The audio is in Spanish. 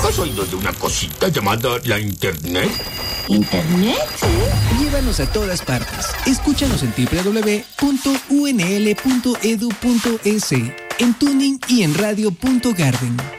¿Has oído de una cosita llamada la Internet? ¿Internet? Llévanos a todas partes. Escúchanos en www.unl.edu.es, en Tuning y en Radio.Garden.